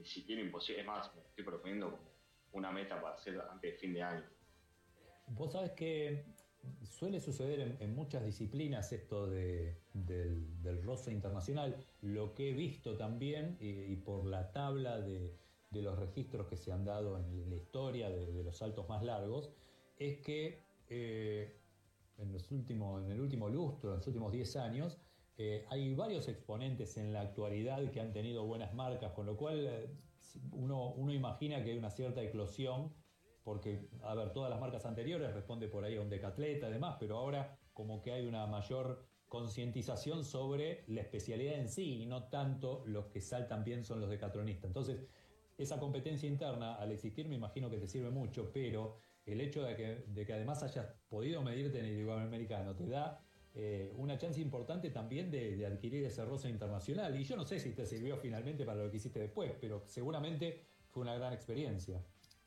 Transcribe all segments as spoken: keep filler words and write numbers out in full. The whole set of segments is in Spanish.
siquiera imposible. Es más, me estoy proponiendo como una meta para hacer antes de fin de año. Vos sabés que suele suceder en, en muchas disciplinas esto de, del, del roce internacional. Lo que he visto también, y, y por la tabla de, de los registros que se han dado en la historia de, de los saltos más largos, es que eh, en, los últimos, en el último lustro, en los últimos diez años, eh, hay varios exponentes en la actualidad que han tenido buenas marcas, con lo cual eh, uno, uno imagina que hay una cierta eclosión porque, a ver, todas las marcas anteriores responde por ahí a un decatleta y demás, pero ahora como que hay una mayor concientización sobre la especialidad en sí y no tanto los que saltan bien son los decatronistas. Entonces, esa competencia interna, al existir, me imagino que te sirve mucho, pero el hecho de que, de que además hayas podido medirte en el iberoamericano te da eh, una chance importante también de, de adquirir ese roce internacional. Y yo no sé si te sirvió finalmente para lo que hiciste después, pero seguramente fue una gran experiencia.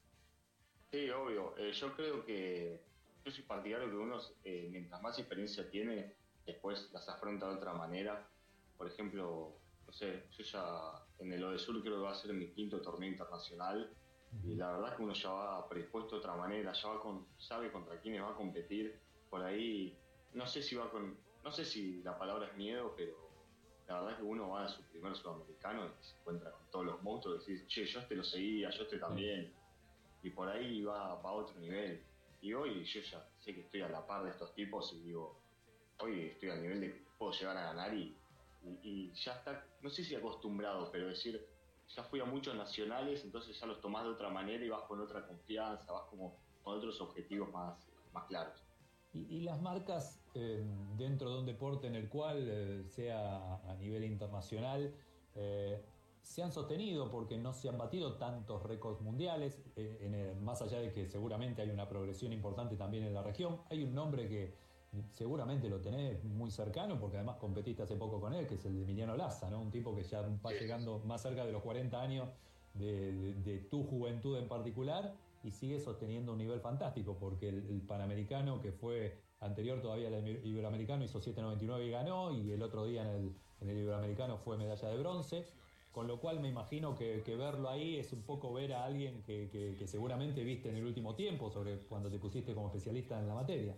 Sí, obvio. Eh, yo creo que yo soy partidario que uno, eh, mientras más experiencia tiene, después las afronta de otra manera. Por ejemplo, no sé, yo ya en el Odesur creo que va a ser mi quinto torneo internacional y Ujú. la verdad es que uno ya va predispuesto de otra manera, ya va con, sabe contra quiénes va a competir. Por ahí, no sé si va con, no sé si la palabra es miedo, pero la verdad es que uno va a su primer sudamericano y se encuentra con todos los monstruos y dice, che, yo este lo seguía, yo este Sí. también y por ahí va, va a otro nivel. Y hoy yo ya sé que estoy a la par de estos tipos y digo, hoy estoy al nivel de que puedo llegar a ganar y, y, y ya está, no sé si acostumbrado, pero decir, ya fui a muchos nacionales, entonces ya los tomás de otra manera y vas con otra confianza, vas como con otros objetivos más, más claros. Y, y las marcas eh, dentro de un deporte en el cual eh, sea a nivel internacional eh, se han sostenido porque no se han batido tantos récords mundiales, eh, en el- más allá de que seguramente hay una progresión importante también en la región. Hay un nombre que seguramente lo tenés muy cercano porque además competiste hace poco con él, que es el de Emiliano Lassa, ¿no? Un tipo que ya va Sí, sí, sí. llegando más cerca de los cuarenta años de, de- de tu juventud en particular y sigue sosteniendo un nivel fantástico, porque el, el Panamericano, que fue anterior todavía al Iberoamericano, hizo siete noventa y nueve y ganó, y el otro día en el, en el Iberoamericano fue medalla de bronce, con lo cual me imagino que, que verlo ahí es un poco ver a alguien que, que, que seguramente viste en el último tiempo, sobre cuando te pusiste como especialista en la materia.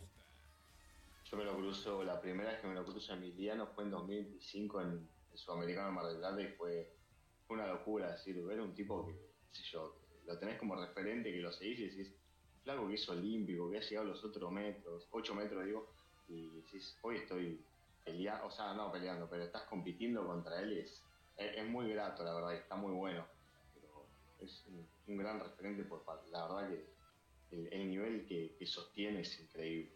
Yo me lo cruzo, la primera vez que me lo cruzo a Emiliano fue en dos mil veinticinco en el Sudamericano de Mar del Plata y fue, fue una locura, decir, ver un tipo que, qué sé yo, que lo tenés como referente, que lo seguís y decís, flaco que es olímpico, que ha llegado a los otros metros, ocho metros digo, y decís, hoy estoy peleando, o sea, no peleando, pero estás compitiendo contra él y es, es, es muy grato, la verdad, y está muy bueno, pero es un, un gran referente por parte, la verdad que el, el nivel que, que sostiene es increíble.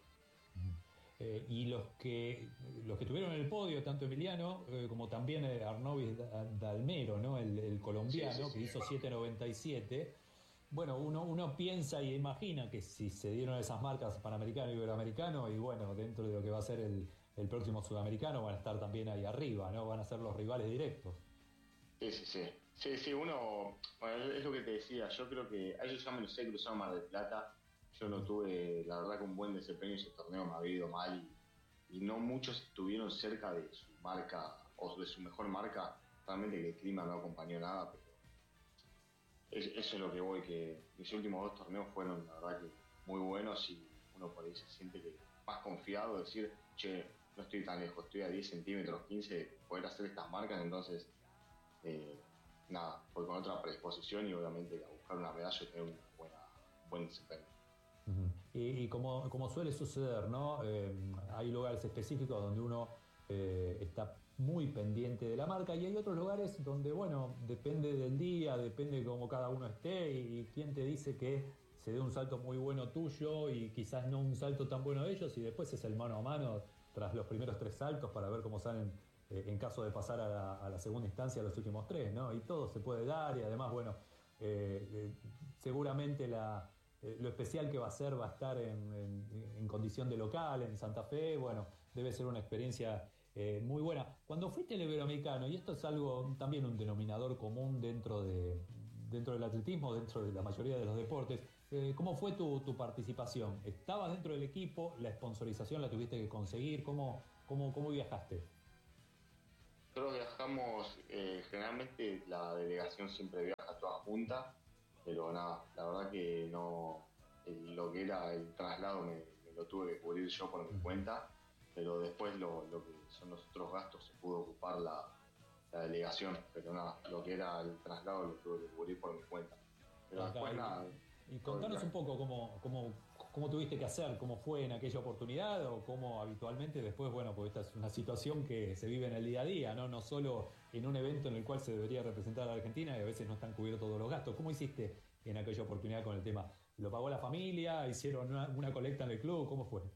Eh, y los que, los que tuvieron el podio, tanto Emiliano eh, como también eh, Arnobis Dalmero, ¿no? el, el Sí, sí, colombiano, que sí. hizo siete noventa y siete. Bueno, uno, uno piensa y imagina que si se dieron esas marcas Panamericano y Iberoamericano, y bueno, dentro de lo que va a ser el, el próximo Sudamericano, van a estar también ahí arriba, ¿no? Van a ser los rivales directos. Sí, sí, sí. Sí, sí, uno, bueno, es lo que te decía, yo creo que a ellos ya me los he cruzado en Mar del Plata, yo no tuve, la verdad que un buen desempeño ese torneo me ha ido mal y, y no muchos estuvieron cerca de su marca o de su mejor marca, realmente que el clima no acompañó nada, pero es- eso es lo que voy, que mis últimos dos torneos fueron la verdad que muy buenos y uno por ahí se siente que más confiado, decir, che, no estoy tan lejos, estoy a diez centímetros, quince de poder hacer estas marcas, entonces eh, nada, fue con otra predisposición y obviamente a buscar una medalla y tener una buena, un buen desempeño. Ujú. Y, y como, como suele suceder, ¿no? Eh, hay lugares específicos donde uno eh, está muy pendiente de la marca y hay otros lugares donde, bueno, depende del día, depende de cómo cada uno esté y, y quién te dice que se dé un salto muy bueno tuyo y quizás no un salto tan bueno de ellos y después es el mano a mano tras los primeros tres saltos para ver cómo salen eh, en caso de pasar a la, a la segunda instancia los últimos tres, ¿no? Y todo se puede dar y además, bueno, eh, eh, seguramente la eh, lo especial que va a ser va a estar en, en- en condición de local, en Santa Fe, bueno, debe ser una experiencia eh, muy buena. Cuando fuiste al Iberoamericano, y esto es algo también un denominador común dentro de, dentro del atletismo, dentro de la mayoría de los deportes, eh, ¿cómo fue tu, tu participación? ¿Estabas dentro del equipo? ¿La sponsorización la tuviste que conseguir? ¿Cómo, cómo, cómo viajaste? Nosotros viajamos, eh, generalmente la delegación siempre viaja toda junta, pero nada, la verdad que no, el- lo que era el traslado me, me lo tuve que cubrir yo por mi cuenta, pero después lo, lo que son los otros gastos se pudo ocupar la, la delegación, pero nada, lo que era el traslado lo tuve que cubrir por mi cuenta. Pero Acá, después y, nada, y todo el contanos un viaje. poco cómo, cómo, cómo tuviste que hacer, cómo fue en aquella oportunidad o cómo habitualmente después, bueno, porque esta es una situación que se vive en el día a día, ¿no? No solo en un evento en el cual se debería representar a la Argentina y a veces no están cubiertos todos los gastos. ¿Cómo hiciste en aquella oportunidad con el tema? ¿Lo pagó la familia? ¿Hicieron una, una colecta en el club? ¿Cómo fue?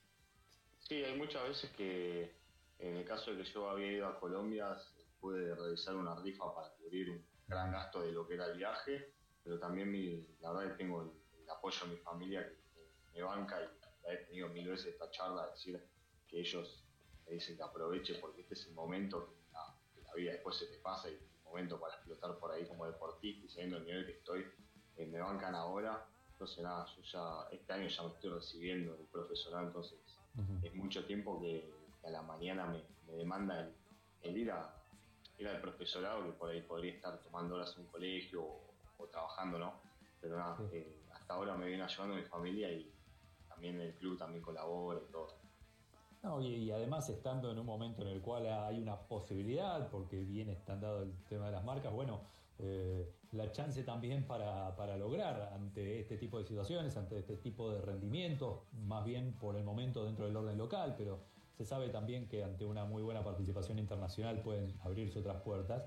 Sí, hay muchas veces que en el caso de que yo había ido a Colombia, se pude realizar una rifa para cubrir un gran gasto de lo que era el viaje, pero también mi, la verdad que tengo el, el apoyo de mi familia que me, me banca y la he tenido mil veces esta charla, decir que ellos me dicen que aproveche porque este es el momento que la, que la vida después se te pasa y el momento para explotar por ahí como deportista y sabiendo el nivel que estoy, eh, me bancan ahora. Entonces nada, yo ya este año ya me estoy recibiendo de profesional, entonces Ujú. es mucho tiempo que, que a la mañana me, me demanda el, el ir, a, ir al profesorado, que por ahí podría estar tomando horas en un colegio o, o trabajando, ¿no? Pero nada, Sí. eh, hasta ahora me viene ayudando mi familia y también el club también colabora y todo. No, y, y además estando en un momento en el cual hay una posibilidad, porque bien está dado el tema de las marcas, bueno, eh, la chance también para, para lograr ante este tipo de situaciones, ante este tipo de rendimientos, más bien por el momento dentro del orden local, pero se sabe también que ante una muy buena participación internacional pueden abrirse otras puertas.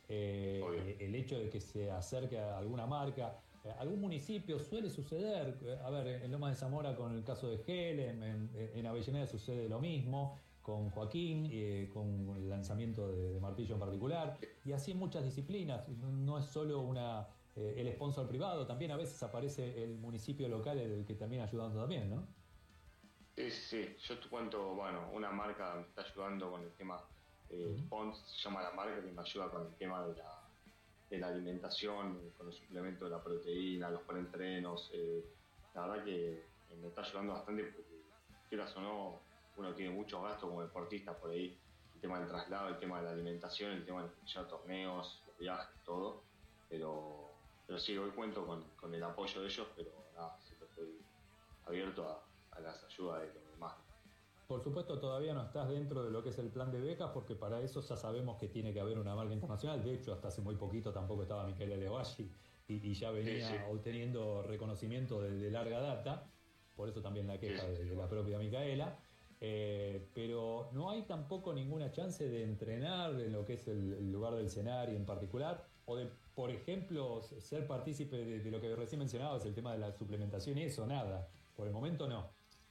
Obvio. Eh, el hecho de que se acerque a alguna marca, eh, algún municipio suele suceder, eh, a ver, en Lomas de Zamora con el caso de Helen, en, en Avellaneda sucede lo mismo, con Joaquín, eh, con el lanzamiento de, de Martillo en particular, y así en muchas disciplinas, no es solo una, eh, el sponsor privado, también a veces aparece el municipio local el que termina ayudando también, ¿no? Sí, sí, sí. Yo te cuento, bueno, una marca me está ayudando con el tema, eh, Ujú. Pons se llama la marca, que me ayuda con el tema de la, de la alimentación, eh, con el suplemento de la proteína, los preentrenos. Eh, la verdad que eh, me está ayudando bastante porque, quieras o no, uno tiene muchos gastos como deportista por ahí. El tema del traslado, el tema de la alimentación, el tema de escuchar torneos, los viajes, todo. Pero, pero sí, hoy cuento con, con el apoyo de ellos, pero nada, siempre estoy abierto a, a las ayudas de los demás. Por supuesto, todavía no estás dentro de lo que es el plan de becas, porque para eso ya sabemos que tiene que haber una marca internacional. De hecho, hasta hace muy poquito tampoco estaba Michele Levashi y, y ya Sí, sí, venía obteniendo reconocimiento de, de larga data, por eso también la sí, queja sí, de, sí, de la bueno. propia Micaela. Eh, pero no hay tampoco ninguna chance de entrenar en lo que es el, el lugar del escenario en particular, o de, por ejemplo, ser partícipe de, de lo que recién mencionabas, el tema de la suplementación y eso, nada. Por el momento no.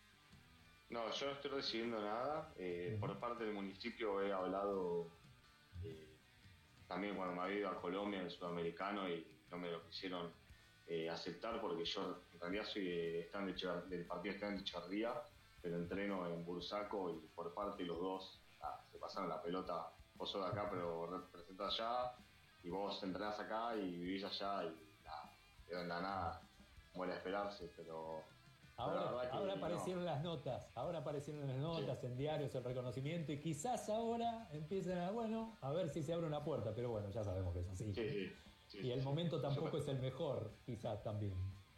No, yo no estoy recibiendo nada. Eh, Ujú. por parte del municipio he hablado, eh, también cuando me había ido a Colombia, en el sudamericano, y no me lo quisieron eh, aceptar porque yo en realidad soy de, Stand de Echever- del partido Stand de Echeverría, pero entreno en Bursaco y por parte de los dos ah, se pasaron la pelota. Vos sos de acá, pero representás allá, y vos entrenás acá y vivís allá, y nada, quedó en la nada, como era esperarse, pero, pero la Ahora, verdad ahora que no. aparecieron las notas, ahora aparecieron las Sí, notas en diarios, el reconocimiento y quizás ahora empiecen a, bueno, a ver si se abre una puerta, pero bueno, ya sabemos que es así, sí, ¿no? sí, sí, Y sí, el sí. momento Yo tampoco me- es el mejor, quizás también.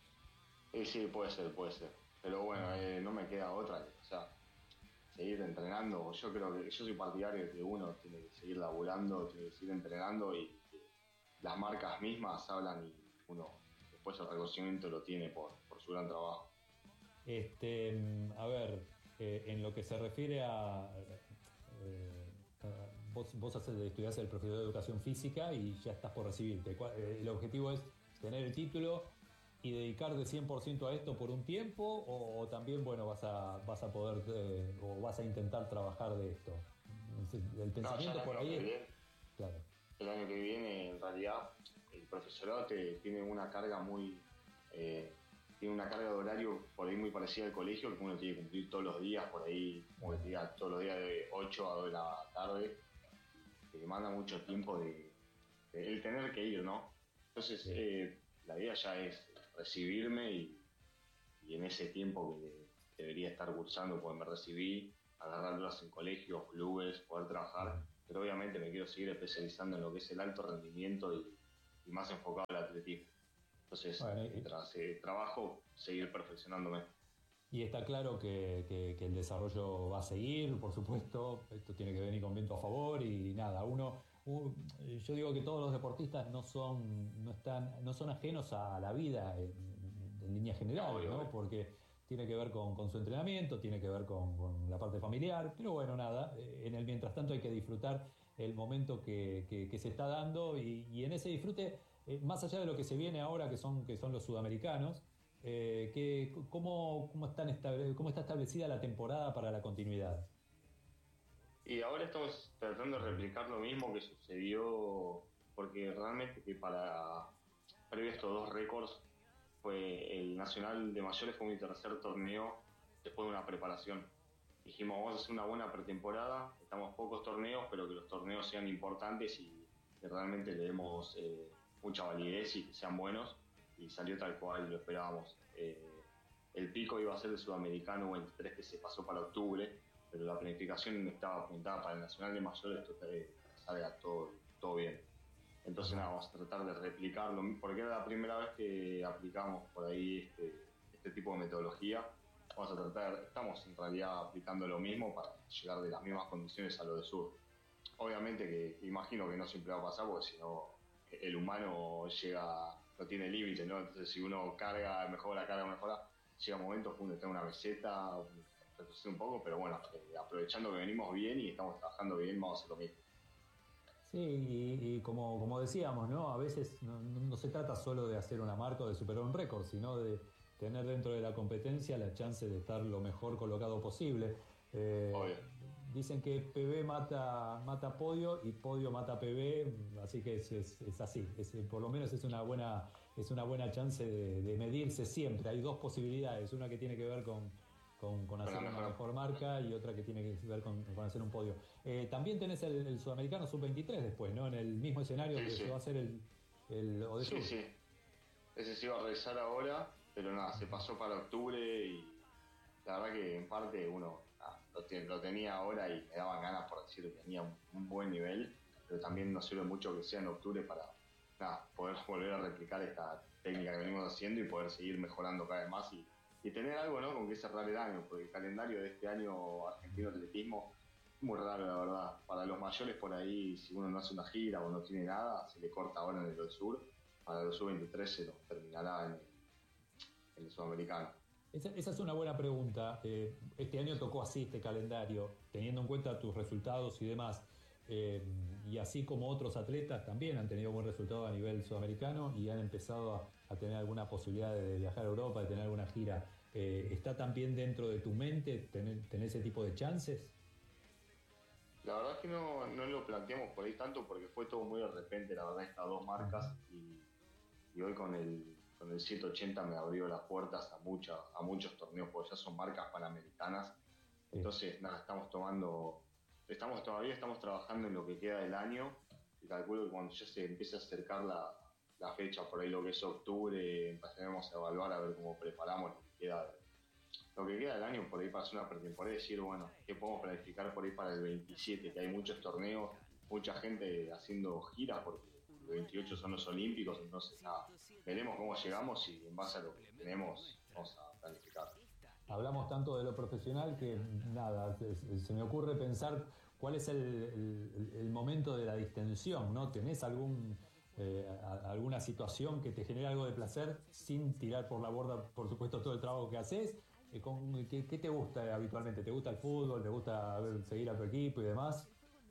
sí, sí, puede ser, puede ser. Pero bueno, Ujú. eh, no me queda otra que, o sea, seguir entrenando. Yo creo que yo soy partidario de que uno tiene que seguir laburando, tiene que seguir entrenando y que las marcas mismas hablan y uno después el reconocimiento lo tiene por, por su gran trabajo. Este, mm, a ver, eh, en lo que se refiere a, eh, a- vos, vos haces, estudiás el profesor de educación física y ya estás por recibirte. ¿Cuál- eh, ¿El objetivo es tener el título y dedicarte cien por ciento a esto por un tiempo o, o también, bueno, vas a, vas a poder eh, o vas a intentar trabajar de esto? El No, ya el pensamiento por año ahí que es, viene, claro. el año que viene en realidad el profesorado te, tiene una carga muy, eh, tiene una carga de horario por ahí muy parecida al colegio, que uno tiene que cumplir todos los días, por ahí, como que te diga, todos los días de ocho a dos de la tarde, te demanda mucho tiempo de, de el tener que ir, ¿no? Entonces, Sí. eh, la idea ya es recibirme y, y en ese tiempo que debería estar cursando, cuando me recibí, agarrar clases en colegios, clubes, poder trabajar, pero obviamente me quiero seguir especializando en lo que es el alto rendimiento y, y más enfocado al atletismo. Entonces, Bueno, y, mientras eh, trabajo, seguir perfeccionándome. y está claro que, que- que el desarrollo va a seguir, por supuesto, esto tiene que venir con viento a favor y nada, uno, un- yo digo que todos los deportistas no son, no están, no son ajenos a la vida en, en líneas No, generales, obvio, ¿no? obvio. Porque tiene que ver con, con su entrenamiento, tiene que ver con, con la parte familiar, pero bueno, nada, eh, en el mientras tanto hay que disfrutar el momento que, que- que se está dando y, y en ese disfrute, eh, más allá de lo que se viene ahora, que son, que son los sudamericanos, eh, que, ¿cómo, cómo, están estable- ¿cómo está establecida la temporada para la continuidad? Y ahora estamos tratando de replicar lo mismo que sucedió, porque realmente que para previo a estos dos récords fue el Nacional de Mayores fue mi tercer torneo después de una preparación. Dijimos, vamos a hacer una buena pretemporada, estamos pocos torneos, pero que los torneos sean importantes y que realmente le demos eh, mucha validez y que sean buenos, y salió tal cual lo esperábamos. Eh, el pico iba a ser el Sudamericano veintitrés que se pasó para octubre, pero la planificación estaba apuntada para el Nacional de Mayores, esto eh, salga todo, todo bien. Entonces Ajá. nada, vamos a tratar de replicarlo, porque era la primera vez que aplicamos por ahí este, este tipo de metodología. Vamos a tratar, estamos en realidad aplicando lo mismo para llegar de las mismas condiciones a lo de sur. Obviamente que imagino que no siempre va a pasar, porque si no, el humano llega, no tiene límite, ¿no? Entonces si uno carga, mejora, carga, mejora, llega un momento que uno está en una meseta, retrocede un poco, pero bueno, eh, aprovechando que venimos bien y estamos trabajando bien, vamos a hacer lo mismo. Sí, y, y como, como decíamos, ¿no? A veces no, no- no se trata solo de hacer una marca o de superar un récord, sino de tener dentro de la competencia la chance de estar lo mejor colocado posible. Eh, Obvio. Dicen que P B mata, mata podio y podio mata P B, así que es, es- es así. Es, por lo menos es una buena, es una buena chance de, de medirse siempre. Hay dos posibilidades, una que tiene que ver con, con, con Con la hacer una mejor. mejor marca y otra que tiene que ver con, con hacer un podio. Eh, también tenés el, el Sudamericano sub veintitrés después, ¿no? En el mismo escenario Sí, donde se va a sí. hacer el, el Sí, Odesur. sí. Ese se iba a realizar ahora, pero nada, se pasó para octubre y la verdad que en parte uno nada, lo, te- lo tenía ahora y me daban ganas por decir que tenía un, un buen nivel, pero también nos sirve mucho que sea en octubre para nada, poder volver a replicar esta técnica que venimos haciendo y poder seguir mejorando cada vez más y, y tener algo, ¿no? Con que cerrar el año, porque el calendario de este año argentino de atletismo es muy raro, la verdad. Para los mayores por ahí, si uno no hace una gira o no tiene nada, se le corta ahora en el sur. Para el sub veintitrés se lo terminará en el, en el sudamericano. Esa, esa es una buena pregunta. Eh, este año tocó así este calendario, teniendo en cuenta tus resultados y demás. Eh, y así como otros atletas también han tenido buen resultado a nivel sudamericano y han empezado a, a tener alguna posibilidad de viajar a Europa, de tener alguna gira. Eh, ¿Está también dentro de tu mente tener, tener ese tipo de chances? La verdad es que no, no lo planteamos por ahí tanto porque fue todo muy de repente, la verdad, estas dos Ujú. marcas y, y hoy con el, con el ciento ochenta me abrió las puertas a, mucha, a muchos torneos, porque ya son marcas panamericanas. Sí. Entonces, nada, estamos tomando, estamos todavía estamos trabajando en lo que queda del año y calculo que cuando ya se empiece a acercar la, la fecha, por ahí lo que es octubre, empezaremos a evaluar a ver cómo preparamos lo que queda lo que queda del año por ahí para hacer una pretemporada y decir, bueno, ¿qué podemos planificar por ahí para el veintisiete? Que hay muchos torneos, mucha gente haciendo giras porque el veintiocho son los Olímpicos, entonces nada, veremos cómo llegamos y en base a lo que tenemos vamos a planificar. Hablamos tanto de lo profesional que nada, se, se me ocurre pensar cuál es el, el- el momento de la distensión, ¿no? ¿Tenés algún, eh, a- alguna situación que te genere algo de placer sin tirar por la borda, por supuesto, todo el trabajo que haces? Eh, con- ¿qué, qué te gusta habitualmente? ¿Te gusta el fútbol? ¿Te gusta ver- seguir a tu equipo y demás?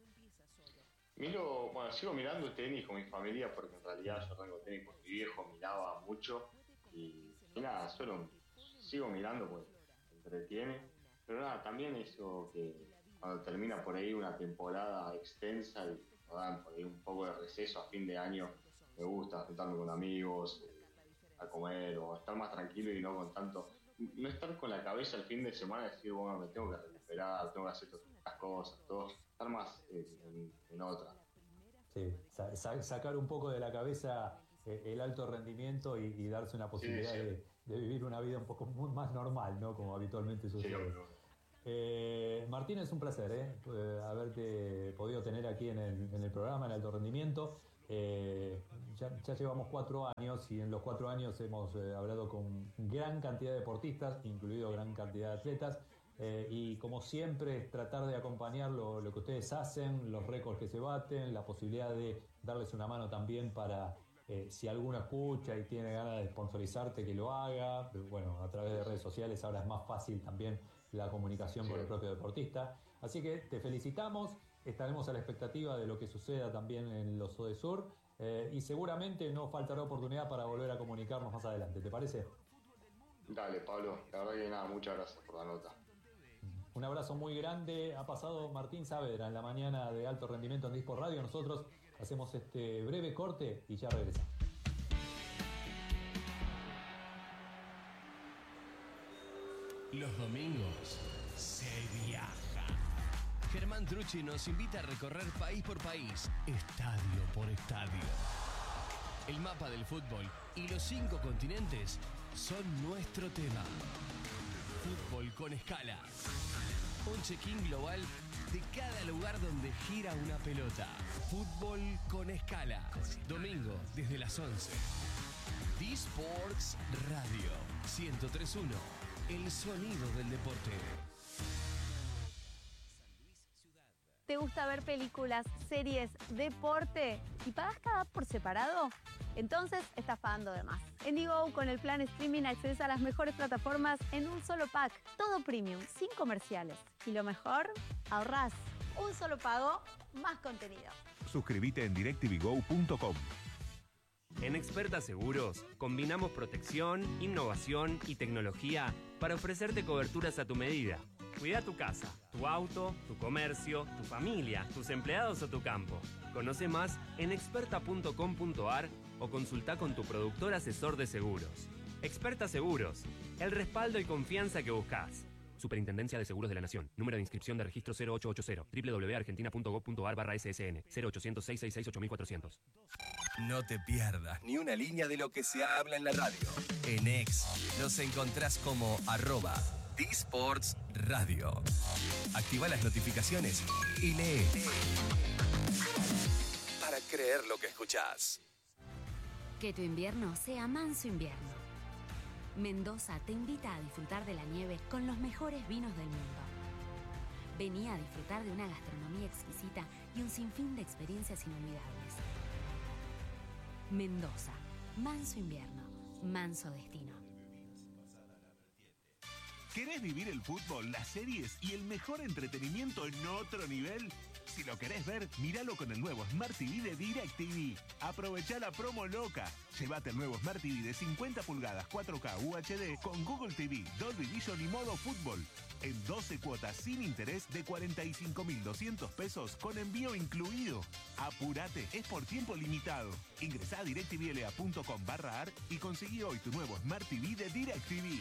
Miro, bueno, sigo mirando tenis con mi familia porque en Sí. realidad yo tengo tenis con mi viejo, miraba mucho y, y nada, solo sigo mirando porque me entretiene, pero nada, también eso que cuando termina por ahí una temporada extensa y nos dan por ahí un poco de receso a fin de año, me gusta juntarme con amigos, eh, a comer o estar más tranquilo y no con tanto, no estar con la cabeza el fin de semana y decir, bueno, me tengo que recuperar, tengo que hacer estas cosas, todo, estar más eh, en, en otra. Sí, sa- sa- sacar un poco de la cabeza eh, el alto rendimiento y, y darse una Sí, posibilidad sí, de, de vivir una vida un poco mu- más normal, ¿no? Como habitualmente sí, sucede. obvio. Eh, Martín, es un placer ¿eh? Eh, haberte podido tener aquí en el, en el programa, en Alto Rendimiento. Eh, ya, ya llevamos cuatro años y en los cuatro años hemos eh, hablado con gran cantidad de deportistas, incluido gran cantidad de atletas. Eh, y como siempre, tratar de acompañar lo, lo que ustedes hacen, los récords que se baten, la posibilidad de darles una mano también para, eh, si alguno escucha y tiene ganas de sponsorizarte, que lo haga. Bueno, a través de redes sociales ahora es más fácil también la comunicación con el propio deportista. Así que te felicitamos, estaremos a la expectativa de lo que suceda también en los Odesur eh, y seguramente no faltará oportunidad para volver a comunicarnos más adelante, ¿te parece? Dale, Pablo, la verdad que nada, muchas gracias por la nota. Un abrazo muy grande. Ha pasado Martín Saavedra en la mañana de Alto Rendimiento en Disport Radio. Nosotros hacemos este breve corte y ya regresamos. Los domingos se viaja. Germán Trucci nos invita a recorrer país por país, estadio por estadio. El mapa del fútbol y los cinco continentes son nuestro tema. Fútbol con escala. Un check-in global de cada lugar donde gira una pelota. Fútbol con escala. Domingo desde las once. D-Sports Radio ciento tres punto uno. El sonido del deporte. ¿Te gusta ver películas, series, deporte y pagas cada app por separado? Entonces estás pagando de más. En Digo, con el plan streaming accedes a las mejores plataformas en un solo pack. Todo premium, sin comerciales. Y lo mejor, ahorrás. Un solo pago, más contenido. Suscríbete en directv go punto com. En Experta Seguros, combinamos protección, innovación y tecnología para ofrecerte coberturas a tu medida. Cuida tu casa, tu auto, tu comercio, tu familia, tus empleados o tu campo. Conoce más en experta punto com punto a r o consulta con tu productor asesor de seguros. Experta Seguros, el respaldo y confianza que buscas. Superintendencia de Seguros de la Nación. Número de inscripción de registro cero ocho ocho cero. doble u doble u doble u punto argentina punto gob punto a r barra S S N. cero ochocientos, seiscientos sesenta y seis, ocho mil cuatrocientos. No te pierdas ni una línea de lo que se habla en la radio. En X nos encontrás como arroba D-Sports Radio. Activa las notificaciones y lee. Para creer lo que escuchás. Que tu invierno sea manso invierno. Mendoza te invita a disfrutar de la nieve con los mejores vinos del mundo. Vení a disfrutar de una gastronomía exquisita y un sinfín de experiencias inolvidables. Mendoza, manso invierno, manso destino. ¿Querés vivir el fútbol, las series y el mejor entretenimiento en otro nivel? Si lo querés ver, míralo con el nuevo Smart T V de DirecTV. Aprovechá la promo loca. Llévate el nuevo Smart T V de cincuenta pulgadas cuatro K U H D con Google T V, Dolby Vision y modo fútbol. En doce cuotas sin interés de cuarenta y cinco mil doscientos pesos con envío incluido. Apurate, es por tiempo limitado. Ingresá a directvla punto com barra ar y conseguí hoy tu nuevo Smart T V de DirecTV.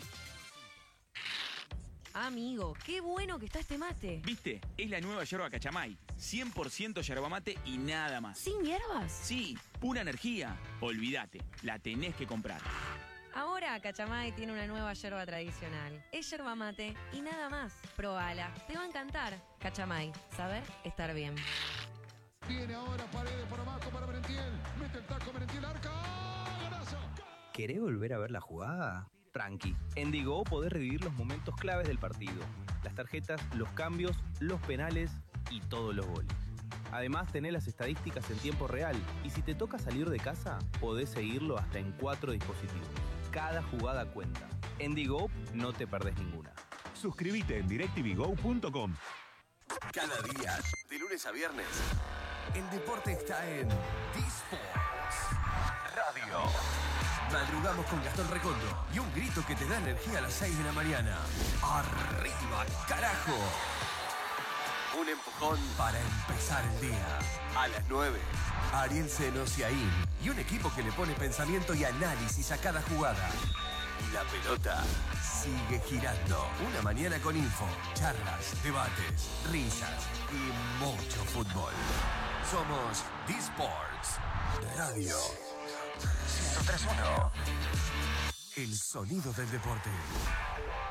Amigo, qué bueno que está este mate. ¿Viste? Es la nueva yerba Cachamay. cien por ciento yerba mate y nada más. ¿Sin hierbas? Sí, pura energía. Olvídate, la tenés que comprar. Ahora Cachamay tiene una nueva yerba tradicional. Es yerba mate y nada más. Probala, te va a encantar. Cachamay, saber estar bien. Viene ahora Paredes por abajo para Merentiel. Mete el taco Merentiel, arca. ¡Golazo! ¿Querés volver a ver la jugada? Tranqui, en Digo podés revivir los momentos claves del partido, las tarjetas, los cambios, los penales y todos los goles. Además tenés las estadísticas en tiempo real y si te toca salir de casa, podés seguirlo hasta en cuatro dispositivos. Cada jugada cuenta. En Digo no te perdés ninguna. Suscríbete en directv go punto com. Cada día, de lunes a viernes, el deporte está en D-Sports Radio. Madrugamos con Gastón Recondo y un grito que te da energía a las seis de la mañana. ¡Arriba, carajo! Un empujón para empezar el día. A las nueve, Ariel Senosiaín y un equipo que le pone pensamiento y análisis a cada jugada. Y la pelota sigue girando. Una mañana con info, charlas, debates, risas y mucho fútbol. Somos D-Sports Radio. ciento tres punto uno. El sonido del deporte.